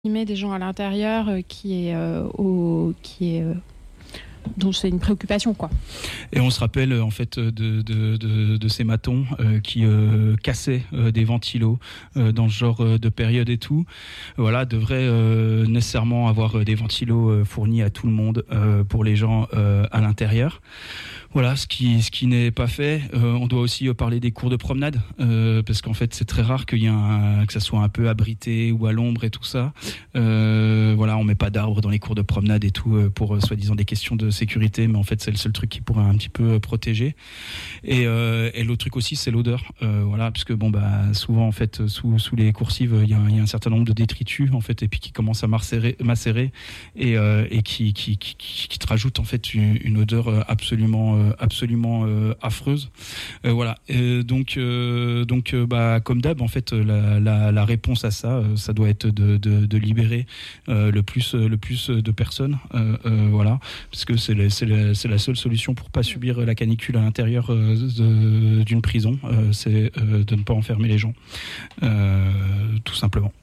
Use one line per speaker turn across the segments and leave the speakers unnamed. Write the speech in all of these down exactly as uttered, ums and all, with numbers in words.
met des gens à l'intérieur euh, qui est euh, au qui est euh, dont c'est une préoccupation, quoi.
Et on se rappelle en fait de, de, de, de ces matons euh, qui euh, cassaient euh, des ventilos euh, dans ce genre euh, de période et tout. Voilà, devrait euh, nécessairement avoir euh, des ventilos euh, fournis à tout le monde euh, pour les gens euh, à l'intérieur. Voilà, ce qui, ce qui n'est pas fait. Euh, on doit aussi euh, parler des cours de promenade, euh, parce qu'en fait, c'est très rare qu'il y ait un, que ça soit un peu abrité ou à l'ombre et tout ça. Euh, voilà, on met pas d'arbres dans les cours de promenade et tout euh, pour euh, soi-disant des questions de sécurité, mais en fait, c'est le seul truc qui pourrait un petit peu euh, protéger. Et, euh, et l'autre truc aussi, c'est l'odeur. Euh, voilà, parce que bon, bah, souvent en fait, sous, sous les coursives, il y, y a un certain nombre de détritus en fait, et puis qui commencent à macérer, macérer et, euh, et qui, qui, qui, qui, qui te rajoutent en fait une, une odeur absolument absolument euh, affreuse. Euh, voilà. Et donc, euh, donc euh, bah, comme d'hab, en fait, la, la, la réponse à ça, euh, ça doit être de, de, de libérer euh, le plus le plus de personnes. Euh, euh, voilà, parce que c'est la, c'est, la, c'est la seule solution pour pas subir la canicule à l'intérieur euh, de, d'une prison. Euh, c'est euh, de ne pas enfermer les gens, euh, tout simplement.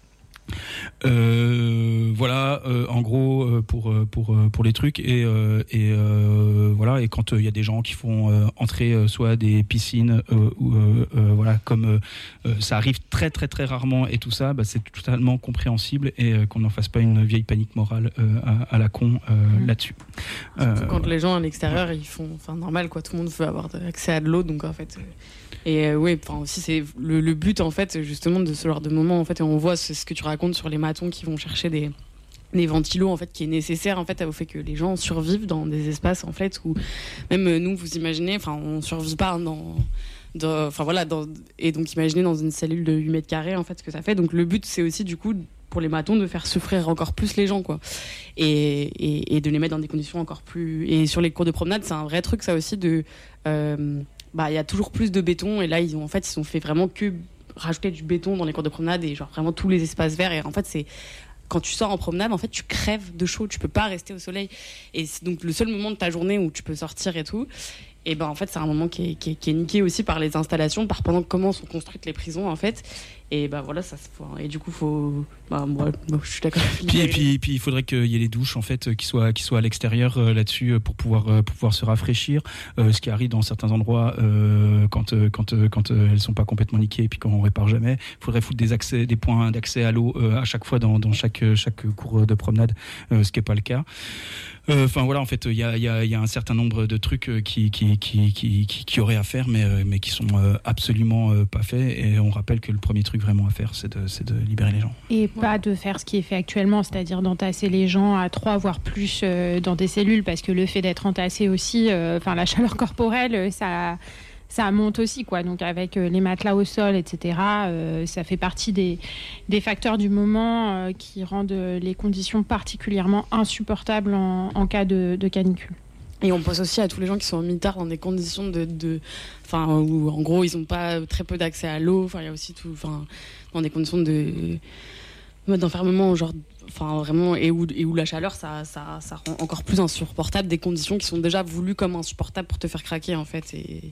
Euh, voilà, euh, en gros euh, pour pour pour les trucs et euh, et euh, voilà, et quand il euh, y a des gens qui font euh, entrer euh, soit des piscines euh, ou euh, euh, voilà, comme euh, ça arrive très très très rarement et tout ça, bah, c'est totalement compréhensible et euh, qu'on n'en fasse pas une vieille panique morale euh, à, à la con euh, mmh. là-dessus.
Surtout euh, quand les gens à l'extérieur ils font, enfin normal quoi, tout le monde veut avoir accès à de l'eau, donc en fait. Euh... Et euh, oui, enfin aussi c'est le, le but en fait justement de ce genre de moment en fait, et on voit ce, ce que tu racontes sur les matons qui vont chercher des des ventilos en fait, qui est nécessaire en fait au fait que les gens survivent dans des espaces en fait où même nous, vous imaginez, enfin on survit pas dans enfin voilà dans, et donc imaginez dans une cellule de huit mètres carrés en fait ce que ça fait. Donc le but c'est aussi du coup pour les matons de faire souffrir encore plus les gens quoi, et, et, et de les mettre dans des conditions encore plus. Et sur les cours de promenade c'est un vrai truc ça aussi de euh, bah il y a toujours plus de béton, et là ils ont en fait ils ont fait vraiment que rajouter du béton dans les cours de promenade et genre vraiment tous les espaces verts, et en fait c'est quand tu sors en promenade en fait tu crèves de chaud, tu peux pas rester au soleil, et c'est donc le seul moment de ta journée où tu peux sortir et tout. Et ben en fait c'est un moment qui est, qui est, qui est niqué aussi par les installations, par pendant comment sont construites les prisons en fait. Et ben voilà ça faut, et du coup faut bah moi, moi je suis d'accord.
Puis et puis puis il faudrait qu'il y ait les douches en fait qui soient qui soient à l'extérieur euh, là-dessus pour pouvoir euh, pour pouvoir se rafraîchir, euh, ce qui arrive dans certains endroits euh, quand euh, quand euh, quand euh, elles sont pas complètement niquées et puis quand on répare jamais. Il faudrait foutre des accès des points d'accès à l'eau euh, à chaque fois dans dans chaque chaque cours de promenade, euh, ce qui est pas le cas. Enfin euh, voilà, en fait il y a il y a il y a un certain nombre de trucs qui qui qui qui qui, qui auraient à faire, mais mais qui sont euh, absolument euh, pas faits. Et on rappelle que le premier truc vraiment à faire, c'est de c'est de libérer les gens.
Et ouais. Pas de faire ce qui est fait actuellement, c'est-à-dire d'entasser les gens à trois voire plus euh, dans des cellules, parce que le fait d'être entassé aussi, enfin euh, la chaleur corporelle, ça ça monte aussi quoi. Donc avec euh, les matelas au sol, et cetera. Euh, ça fait partie des des facteurs du moment euh, qui rendent les conditions particulièrement insupportables en, en cas de, de canicule.
Et on pense aussi à tous les gens qui sont mis tard dans des conditions de, de, enfin où en gros ils n'ont pas très peu d'accès à l'eau. Enfin il y a aussi tout, enfin dans des conditions de d'enfermement genre, enfin vraiment, et où et où la chaleur ça ça ça rend encore plus insupportable des conditions qui sont déjà voulues comme insupportables pour te faire craquer en fait. Et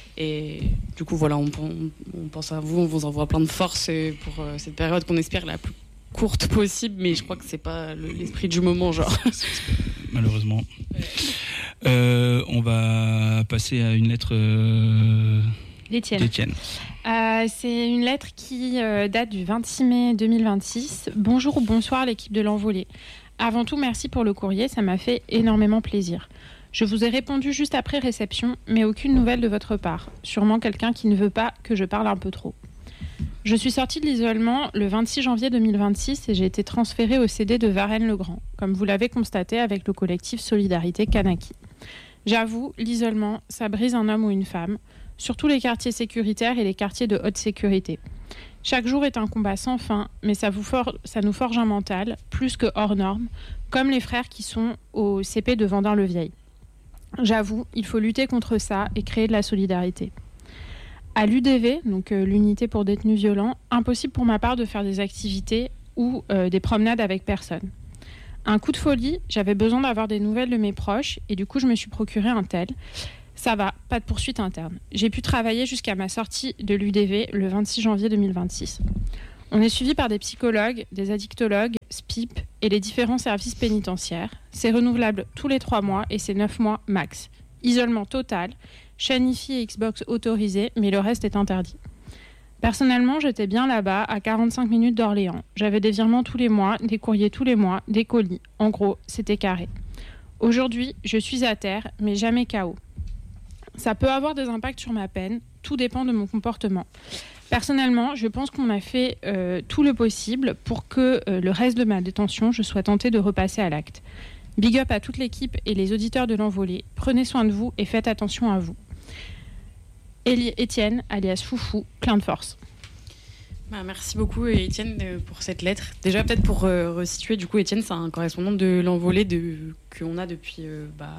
et du coup voilà, on, on, on pense à vous, on vous envoie plein de force pour euh, cette période qu'on espère la plus courte possible, mais je crois que c'est pas le, l'esprit du moment genre.
Malheureusement. Ouais. Euh, on va passer à une lettre euh,
d'Étienne.
d'Étienne.
Euh, c'est une lettre qui euh, date du vingt-six mai deux mille vingt-six. Bonjour ou bonsoir l'équipe de l'Envolée. Avant tout, merci pour le courrier, ça m'a fait énormément plaisir. Je vous ai répondu juste après réception, mais aucune nouvelle de votre part. Sûrement quelqu'un qui ne veut pas que je parle un peu trop. Je suis sortie de l'isolement le vingt-six janvier deux mille vingt-six et j'ai été transférée au C D de Varennes-le-Grand, comme vous l'avez constaté avec le collectif Solidarité Kanaki. J'avoue, l'isolement, ça brise un homme ou une femme, surtout les quartiers sécuritaires et les quartiers de haute sécurité. Chaque jour est un combat sans fin, mais ça, vous for- ça nous forge un mental, plus que hors norme, comme les frères qui sont au C P de Vendin-le-Vieil. J'avoue, il faut lutter contre ça et créer de la solidarité. À l'U D V, donc euh, l'unité pour détenus violents, impossible pour ma part de faire des activités ou euh, des promenades avec personne. Un coup de folie, j'avais besoin d'avoir des nouvelles de mes proches et du coup je me suis procuré un tel. Ça va, pas de poursuite interne. J'ai pu travailler jusqu'à ma sortie de l'U D V le vingt-six janvier deux mille vingt-six. On est suivi par des psychologues, des addictologues, S P I P et les différents services pénitentiaires. C'est renouvelable tous les trois mois et c'est neuf mois max. Isolement total, chaîne Wi-Fi et Xbox autorisés, mais le reste est interdit. Personnellement, j'étais bien là-bas, à quarante-cinq minutes d'Orléans. J'avais des virements tous les mois, des courriers tous les mois, des colis. En gros, c'était carré. Aujourd'hui, je suis à terre, mais jamais K O. Ça peut avoir des impacts sur ma peine, tout dépend de mon comportement. Personnellement, je pense qu'on a fait euh, tout le possible pour que euh, le reste de ma détention, je sois tentée de repasser à l'acte. Big up à toute l'équipe et les auditeurs de l'Envolée. Prenez soin de vous et faites attention à vous. Élie Étienne, alias Foufou, plein de force.
Bah, merci beaucoup Étienne pour cette lettre. Déjà peut-être pour euh, resituer, du coup Étienne c'est un correspondant de l'Envolée de, qu'on a depuis euh, bah,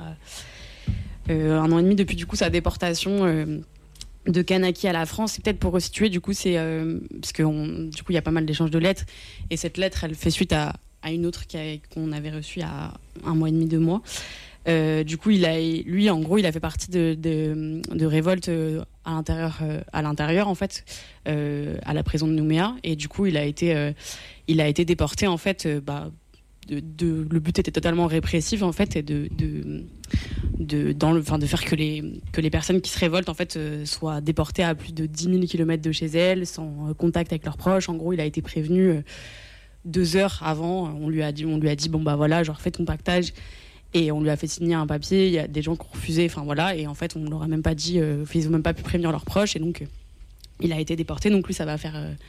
euh, un an et demi, depuis du coup sa déportation euh, de Kanaki à la France. Et peut-être pour resituer, du coup c'est euh, parce que on, du coup il y a pas mal d'échanges de lettres et cette lettre elle fait suite à, à une autre qui a, qu'on avait reçue il y a un mois et demi, deux mois. Euh, du coup, il a, lui, en gros, il a fait partie de, de, de révoltes à l'intérieur, euh, à l'intérieur, en fait, euh, à la prison de Nouméa. Et du coup, il a été, euh, il a été déporté, en fait. Euh, bah, de, de, le but était totalement répressif, en fait, et de, de, de, dans le, enfin, de faire que les, que les personnes qui se révoltent, en fait, euh, soient déportées à plus de dix mille kilomètres de chez elles, sans contact avec leurs proches. En gros, il a été prévenu euh, deux heures avant. On lui a dit, on lui a dit, bon bah voilà, genre fais ton pactage. Et on lui a fait signer un papier, il y a des gens qui ont refusé, enfin voilà, et en fait on ne leur a même pas dit, euh, ils n'ont même pas pu prévenir leurs proches, et donc euh, il a été déporté, donc lui ça va faire euh,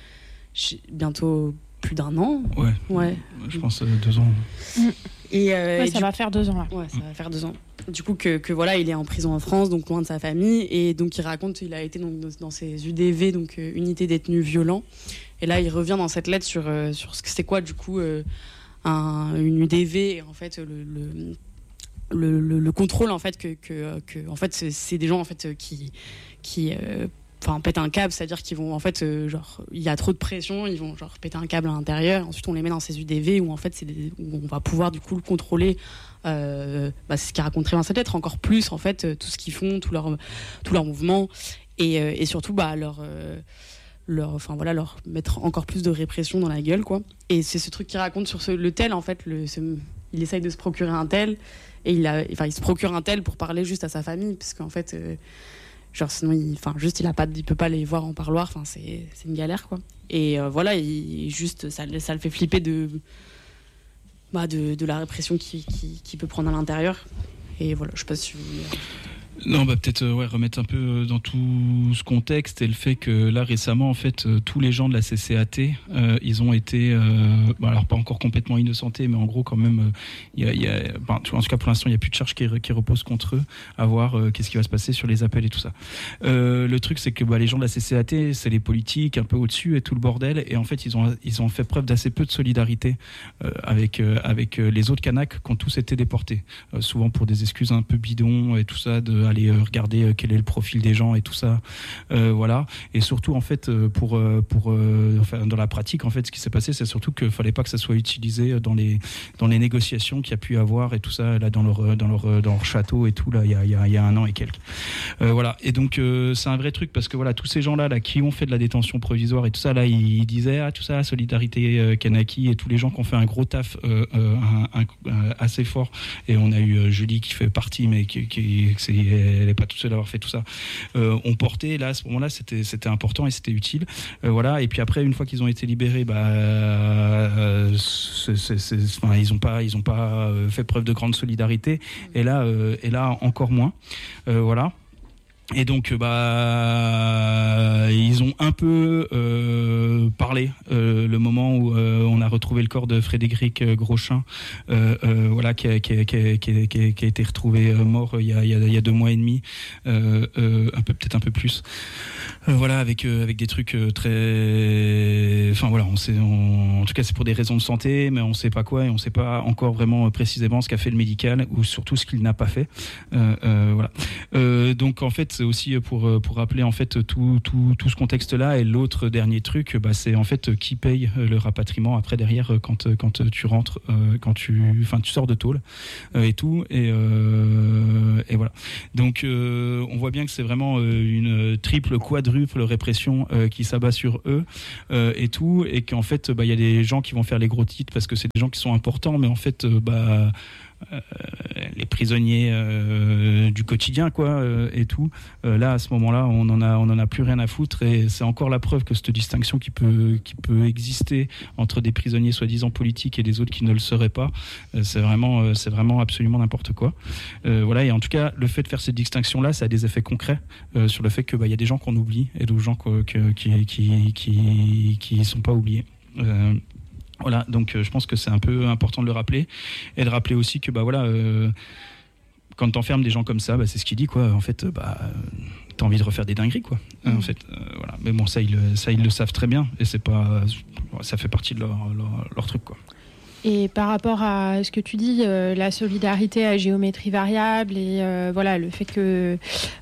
bientôt plus d'un an.
Ouais,
ouais.
Je pense euh, deux ans.
Et, euh, ouais, et ça va faire deux ans là.
Ouais, ça va faire deux ans. Du coup que, que voilà, il est en prison en France, donc loin de sa famille, et donc il raconte, il a été donc, dans ces U D V, donc euh, unités détenus violents, et là il revient dans cette lettre sur, euh, sur ce que c'est quoi du coup euh, un, une U D V, et en fait le, le Le, le, le contrôle en fait que, que, que en fait c'est, c'est des gens en fait qui qui enfin euh, pètent un câble, c'est-à-dire qu'ils vont en fait euh, genre il y a trop de pression, ils vont genre péter un câble à l'intérieur, ensuite on les met dans ces U D V où en fait c'est des, où on va pouvoir du coup le contrôler, euh, bah, c'est ce qu'il raconte très bien cette lettre, encore plus en fait euh, tout ce qu'ils font, tout leur tout leurs mouvements et, euh, et surtout bah leur euh, leur enfin voilà leur mettre encore plus de répression dans la gueule quoi. Et c'est ce truc qu'il raconte sur ce, le tel en fait le ce, il essaye de se procurer un tel. Et il, a, enfin, il se procure un tel pour parler juste à sa famille, parce qu'en fait, euh, genre sinon, il, enfin, juste il a pas, il peut pas les voir en parloir. Enfin, c'est, c'est une galère, quoi. Et euh, voilà, il, juste, ça, ça le fait flipper de, bah, de, de la répression qu'il, qu'il, qu'il peut prendre à l'intérieur. Et voilà, je sais pas si vous voulez.
Non, bah peut-être euh, ouais, remettre un peu dans tout ce contexte et le fait que là récemment en fait euh, tous les gens de la C C A T euh, ils ont été euh, bah, alors pas encore complètement innocentés mais en gros quand même il euh, y a, y a bah, en tout cas pour l'instant il y a plus de charges qui, qui reposent contre eux à voir euh, qu'est-ce qui va se passer sur les appels et tout ça. Euh, le truc c'est que bah, les gens de la C C A T c'est les politiques un peu au-dessus et tout le bordel et en fait ils ont ils ont fait preuve d'assez peu de solidarité euh, avec euh, avec les autres Kanaks qui ont tous été déportés euh, souvent pour des excuses un peu bidons et tout ça de aller regarder euh, quel est le profil des gens et tout ça euh, voilà et surtout en fait euh, pour euh, pour euh, enfin, dans la pratique en fait ce qui s'est passé c'est surtout qu'il fallait pas que ça soit utilisé dans les dans les négociations qu'il y a pu avoir et tout ça là dans leur dans leur dans leur château et tout là il y a il y a, il y a un an et quelques euh, voilà et donc euh, c'est un vrai truc parce que voilà tous ces gens là là qui ont fait de la détention provisoire et tout ça là ils disaient ah tout ça solidarité euh, Kanaki et tous les gens qui ont fait un gros taf euh, euh, un, un, un, assez fort et on a eu euh, Julie qui fait partie mais qui, qui c'est elle n'est pas toute seule à avoir fait tout ça. Euh, on portait là à ce moment-là, c'était c'était important et c'était utile. Euh, voilà. Et puis après, une fois qu'ils ont été libérés, bah, euh, c'est, c'est, c'est, enfin, ils n'ont pas ils ont pas fait preuve de grande solidarité. Et là euh, et là encore moins. Euh, voilà. Et donc, bah, ils ont un peu euh, parlé euh, le moment où euh, on a retrouvé le corps de Frédéric Grochin, euh, euh, voilà, qui a, qui, a, qui, a, qui, a, qui a été retrouvé mort il y a, il y a, il y a deux mois et demi, euh, euh, un peu peut-être un peu plus. Euh, voilà, avec euh, avec des trucs euh, très, enfin voilà, on sait, on, en tout cas c'est pour des raisons de santé, mais on sait pas quoi et on sait pas encore vraiment précisément ce qu'a fait le médical ou surtout ce qu'il n'a pas fait. Euh, euh, voilà. Euh, donc en fait. c'est aussi pour, pour rappeler en fait tout, tout, tout ce contexte-là. Et l'autre dernier truc, bah, c'est en fait qui paye le rapatriement après derrière quand, quand tu rentres, quand tu, enfin, tu sors de tôle et tout. Et, euh, et voilà. Donc euh, on voit bien que c'est vraiment une triple, quadruple répression euh, qui s'abat sur eux euh, et tout. Et qu'en fait, bah, y a des gens qui vont faire les gros titres parce que c'est des gens qui sont importants, mais en fait, euh, bah, Euh, les prisonniers euh, du quotidien quoi euh, et tout euh, là à ce moment-là on en a on en a plus rien à foutre et c'est encore la preuve que cette distinction qui peut qui peut exister entre des prisonniers soi-disant politiques et des autres qui ne le seraient pas euh, c'est vraiment euh, c'est vraiment absolument n'importe quoi euh, voilà et en tout cas le fait de faire cette distinction là ça a des effets concrets euh, sur le fait que bah il y a des gens qu'on oublie et d'autres gens que, que, qui qui qui qui sont pas oubliés euh, Voilà, donc euh, je pense que c'est un peu important de le rappeler et de rappeler aussi que bah voilà, euh, quand t'enfermes des gens comme ça, bah, c'est ce qu'il dit quoi. En fait, bah t'as envie de refaire des dingueries quoi. Mmh. En fait, euh, voilà. Mais bon, ça ils ça ils le savent très bien et c'est pas, ça fait partie de leur leur, leur truc quoi.
Et par rapport à ce que tu dis, euh, la solidarité à géométrie variable et euh, voilà le fait que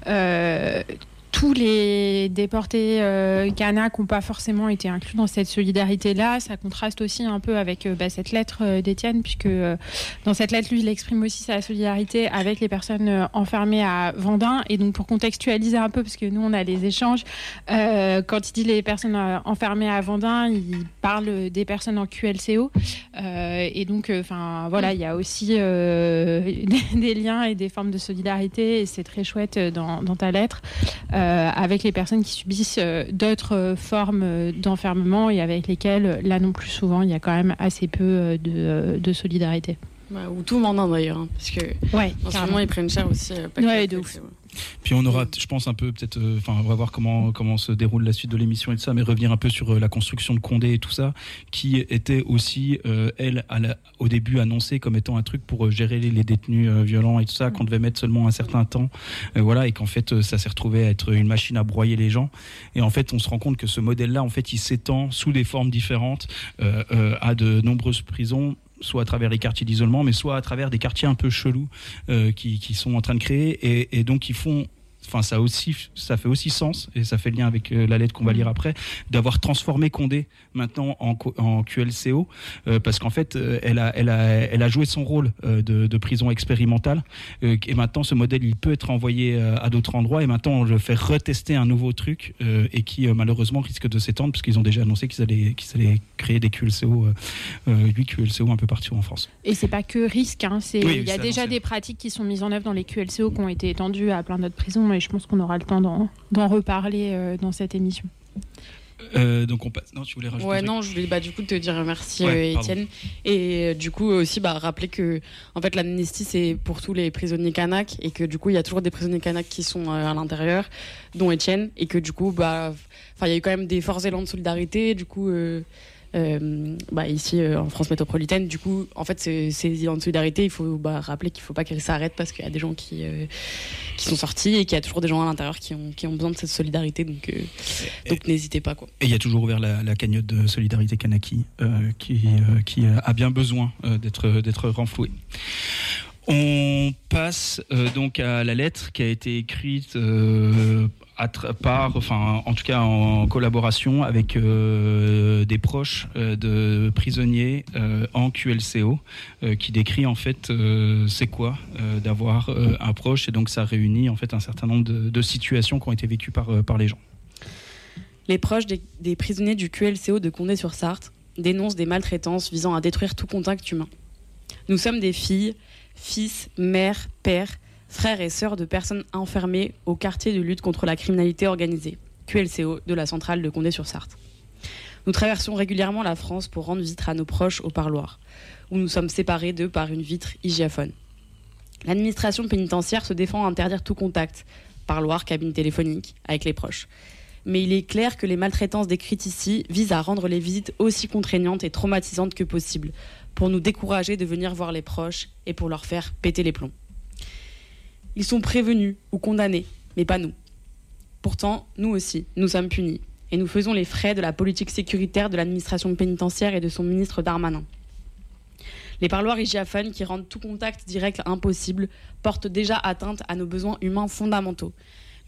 euh, tous les déportés euh, kanaks n'ont pas forcément été inclus dans cette solidarité-là. Ça contraste aussi un peu avec euh, bah, cette lettre euh, d'Étienne, puisque euh, dans cette lettre, lui, il exprime aussi sa solidarité avec les personnes euh, enfermées à Vendin. Et donc, pour contextualiser un peu, parce que nous, on a les échanges, euh, quand il dit les personnes euh, enfermées à Vendin, il parle des personnes en Q L C O. Euh, et donc, enfin, euh, voilà, il y a aussi euh, des, des liens et des formes de solidarité. Et c'est très chouette dans, dans ta lettre. Euh, avec les personnes qui subissent euh, d'autres euh, formes euh, d'enfermement et avec lesquelles, là non plus souvent, il y a quand même assez peu euh, de, euh, de solidarité.
Ouais, ou tout le monde en d'ailleurs, hein, parce que
ouais,
en ce moment ils prennent cher aussi. Euh, pas
ouais, de ouf.
Ouais.
Puis on aura, je pense un peu peut-être, enfin euh, on va voir comment comment se déroule la suite de l'émission et tout ça, mais revenir un peu sur euh, la construction de Condé et tout ça, qui était aussi euh, elle à la, au début annoncée comme étant un truc pour euh, gérer les, les détenus euh, violents et tout ça, qu'on devait mettre seulement un certain temps, euh, voilà, et qu'en fait euh, ça s'est retrouvé à être une machine à broyer les gens. Et en fait on se rend compte que ce modèle-là, en fait, il s'étend sous des formes différentes euh, euh, à de nombreuses prisons, soit à travers les quartiers d'isolement, mais soit à travers des quartiers un peu chelous euh, qui, qui sont en train de créer et, et donc ils font, enfin ça aussi, ça fait aussi sens et ça fait le lien avec euh, la lettre qu'on va lire après, d'avoir transformé Condé maintenant en, en Q L C O euh, parce qu'en fait euh, elle a, elle a, elle a joué son rôle euh, de, de prison expérimentale euh, et maintenant ce modèle il peut être envoyé euh, à d'autres endroits et maintenant on le fait retester un nouveau truc euh, et qui euh, malheureusement risque de s'étendre parce qu'ils ont déjà annoncé qu'ils allaient, qu'ils allaient créer des Q L C O, euh, huit Q L C O un peu partout en France.
Et c'est pas que risque, hein, c'est,
oui,
il y a déjà
annoncé.
Des pratiques qui sont mises en œuvre dans les Q L C O qui ont été étendues à plein d'autres prisons et je pense qu'on aura le temps d'en, d'en reparler euh, dans cette émission.
Euh, donc on passe. Non, tu voulais rajouter?
Ouais, non, je voulais bah, du coup te dire merci
ouais,
euh, Étienne et euh, du coup aussi bah, rappeler que en fait l'amnistie c'est pour tous les prisonniers kanaks et que du coup il y a toujours des prisonniers kanaks qui sont euh, à l'intérieur, dont Étienne, et que du coup bah, enfin il y a eu quand même des forts élans de solidarité du coup. Euh, Euh, bah ici euh, en France métropolitaine, du coup en fait ces, ces élans de solidarité, il faut bah, rappeler qu'il ne faut pas qu'elles s'arrêtent parce qu'il y a des gens qui, euh, qui sont sortis et qu'il y a toujours des gens à l'intérieur qui ont, qui ont besoin de cette solidarité, donc, euh, donc et, n'hésitez pas quoi.
Et il y a toujours ouvert la, la cagnotte de solidarité Kanaki euh, qui, euh, qui a bien besoin euh, d'être, d'être renflouée. On passe euh, donc à la lettre qui a été écrite euh, par, enfin, en tout cas en collaboration avec euh, des proches euh, de prisonniers euh, en Q L C O, euh, qui décrit en fait euh, c'est quoi euh, d'avoir euh, un proche, et donc ça réunit en fait un certain nombre de, de situations qui ont été vécues par, euh, par les gens.
Les proches des, des prisonniers du Q L C O de Condé-sur-Sarthe dénoncent des maltraitances visant à détruire tout contact humain. Nous sommes des filles, fils, mères, pères, frères et sœurs de personnes enfermées au quartier de lutte contre la criminalité organisée, Q L C O, de la centrale de Condé-sur-Sarthe. Nous traversons régulièrement la France pour rendre visite à nos proches au parloir, où nous sommes séparés d'eux par une vitre hygiaphone. L'administration pénitentiaire se défend à interdire tout contact, parloir, cabine téléphonique, avec les proches. Mais il est clair que les maltraitances décrites ici visent à rendre les visites aussi contraignantes et traumatisantes que possible, pour nous décourager de venir voir les proches et pour leur faire péter les plombs. Ils sont prévenus ou condamnés, mais pas nous. Pourtant, nous aussi, nous sommes punis. Et nous faisons les frais de la politique sécuritaire de l'administration pénitentiaire et de son ministre Darmanin. Les parloirs hygiaphones qui rendent tout contact direct impossible portent déjà atteinte à nos besoins humains fondamentaux.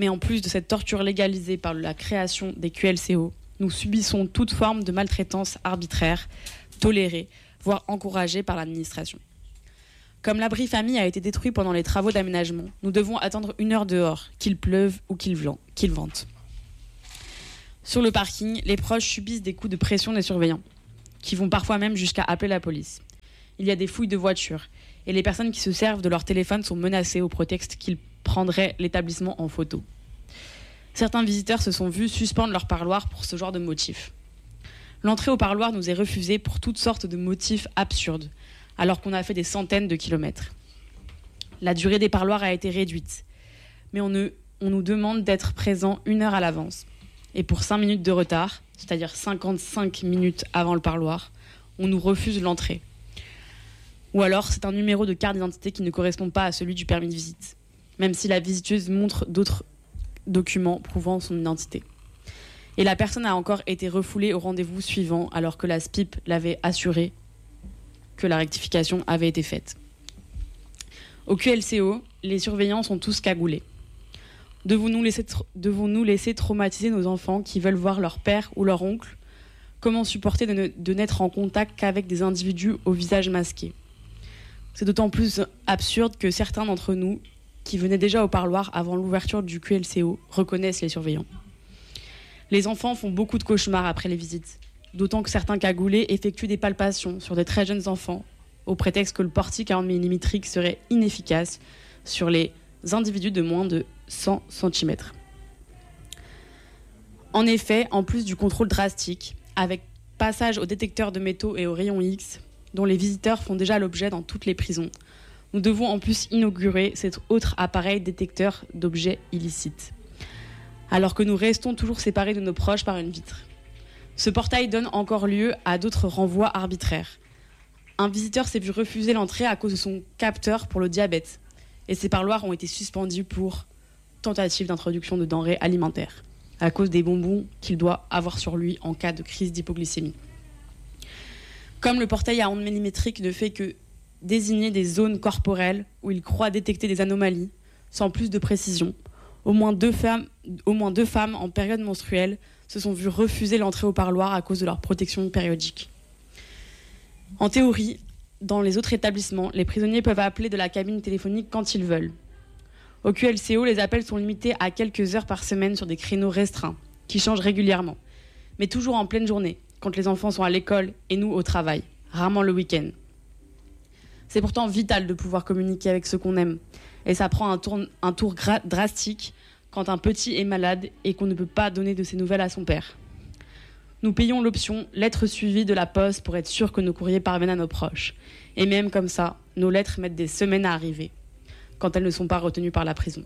Mais en plus de cette torture légalisée par la création des Q L C O, nous subissons toute forme de maltraitance arbitraire, tolérée, voire encouragée par l'administration. Comme l'abri famille a été détruit pendant les travaux d'aménagement, nous devons attendre une heure dehors, qu'il pleuve ou qu'il vente. Sur le parking, les proches subissent des coups de pression des surveillants, qui vont parfois même jusqu'à appeler la police. Il y a des fouilles de voitures, et les personnes qui se servent de leur téléphone sont menacées au prétexte qu'ils prendraient l'établissement en photo. Certains visiteurs se sont vus suspendre leur parloir pour ce genre de motif. L'entrée au parloir nous est refusée pour toutes sortes de motifs absurdes, alors qu'on a fait des centaines de kilomètres. La durée des parloirs a été réduite, mais on, ne, on nous demande d'être présent une heure à l'avance. Et pour cinq minutes de retard, c'est-à-dire cinquante-cinq minutes avant le parloir, on nous refuse l'entrée. Ou alors c'est un numéro de carte d'identité qui ne correspond pas à celui du permis de visite, même si la visiteuse montre d'autres documents prouvant son identité. Et la personne a encore été refoulée au rendez-vous suivant, alors que la S P I P l'avait assuré que la rectification avait été faite. Au Q L C O, les surveillants sont tous cagoulés. Devons-nous laisser, tra- devons-nous laisser traumatiser nos enfants qui veulent voir leur père ou leur oncle ? Comment supporter de, ne, de n'être en contact qu'avec des individus au visage masqué ? C'est d'autant plus absurde que certains d'entre nous, qui venaient déjà au parloir avant l'ouverture du Q L C O, reconnaissent les surveillants. Les enfants font beaucoup de cauchemars après les visites, d'autant que certains cagoulés effectuent des palpations sur des très jeunes enfants, au prétexte que le portique quarante millimètres serait inefficace sur les individus de moins de cent centimètres. En effet, en plus du contrôle drastique, avec passage au détecteur de métaux et au rayon X, dont les visiteurs font déjà l'objet dans toutes les prisons, nous devons en plus inaugurer cet autre appareil détecteur d'objets illicites, alors que nous restons toujours séparés de nos proches par une vitre. Ce portail donne encore lieu à d'autres renvois arbitraires. Un visiteur s'est vu refuser l'entrée à cause de son capteur pour le diabète, et ses parloirs ont été suspendus pour tentative d'introduction de denrées alimentaires, à cause des bonbons qu'il doit avoir sur lui en cas de crise d'hypoglycémie. Comme le portail à ondes millimétriques ne fait que désigner des zones corporelles où il croit détecter des anomalies, sans plus de précision, au moins deux femmes, au moins deux femmes en période menstruelle se sont vues refuser l'entrée au parloir à cause de leur protection périodique. En théorie, dans les autres établissements, les prisonniers peuvent appeler de la cabine téléphonique quand ils veulent. Au Q L C O, les appels sont limités à quelques heures par semaine sur des créneaux restreints, qui changent régulièrement, mais toujours en pleine journée, quand les enfants sont à l'école et nous au travail, rarement le week-end. C'est pourtant vital de pouvoir communiquer avec ceux qu'on aime, et ça prend un tour, un tour gra- drastique quand un petit est malade et qu'on ne peut pas donner de ses nouvelles à son père. Nous payons l'option lettre suivie de la poste pour être sûr que nos courriers parviennent à nos proches. Et même comme ça, nos lettres mettent des semaines à arriver, quand elles ne sont pas retenues par la prison.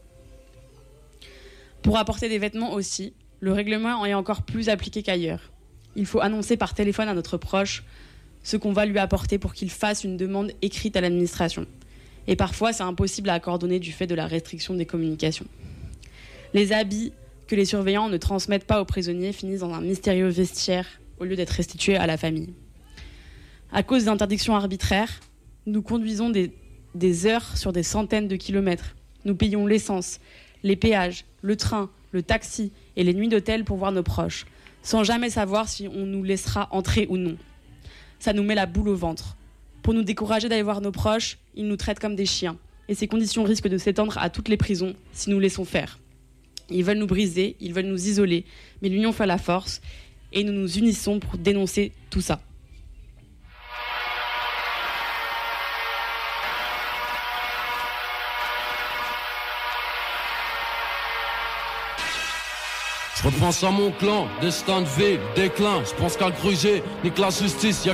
Pour apporter des vêtements aussi, le règlement est encore plus appliqué qu'ailleurs. Il faut annoncer par téléphone à notre proche ce qu'on va lui apporter pour qu'il fasse une demande écrite à l'administration. Et parfois, c'est impossible à coordonner du fait de la restriction des communications. Les habits que les surveillants ne transmettent pas aux prisonniers finissent dans un mystérieux vestiaire au lieu d'être restitués à la famille. À cause d'interdictions arbitraires, nous conduisons des, des heures sur des centaines de kilomètres. Nous payons l'essence, les péages, le train, le taxi et les nuits d'hôtel pour voir nos proches, sans jamais savoir si on nous laissera entrer ou non. Ça nous met la boule au ventre. Pour nous décourager d'aller voir nos proches, ils nous traitent comme des chiens. Et ces conditions risquent de s'étendre à toutes les prisons si nous laissons faire. Ils veulent nous briser, ils veulent nous isoler, mais l'union fait la force et nous nous unissons pour dénoncer tout ça.
Je repense à mon clan, destin de vie, déclin. Je pense qu'à le gruger, nique la justice, y'a